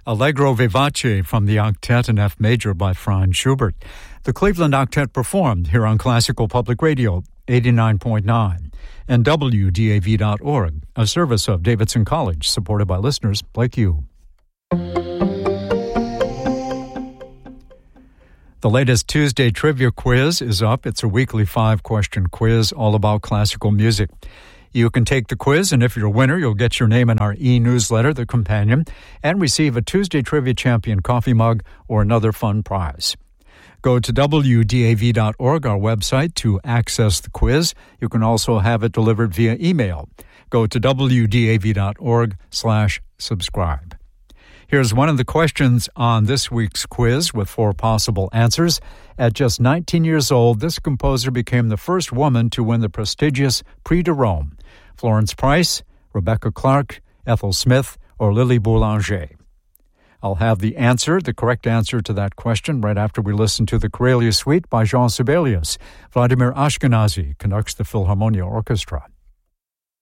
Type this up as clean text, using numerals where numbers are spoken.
Allegro Vivace from the Octet in F major by Franz Schubert. The Cleveland Octet performed here on Classical Public Radio 89.9 and WDAV.org, a service of Davidson College supported by listeners like you. The latest Tuesday Trivia Quiz is up. It's a weekly 5-question quiz all about classical music. You can take the quiz, and if you're a winner, you'll get your name in our e-newsletter, The Companion, and receive a Tuesday Trivia Champion coffee mug or another fun prize. Go to WDAV.org, our website, to access the quiz. You can also have it delivered via email. Go to WDAV.org/subscribe. Here's one of the questions on this week's quiz with 4 possible answers. At just 19 years old, this composer became the first woman to win the prestigious Prix de Rome. Florence Price, Rebecca Clark, Ethel Smith, or Lily Boulanger. I'll have the correct answer to that question right after we listen to the Karelia Suite by Jean Sibelius. Vladimir Ashkenazy conducts the Philharmonia Orchestra.